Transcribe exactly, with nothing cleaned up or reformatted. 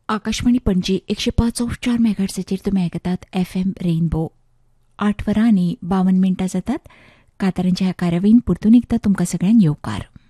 आकाशवाणी पणजी एकशे पाच ऑफ चार मेगाहर्ट्झाचेर तुमी आयकतात एफ एम रेनबो. आठ वरां आनी बावन मिनटां जातात. कांतारांच्या ह्या कार्यावळीन परतून एकदां तुमकां सगळ्यांक येवकार.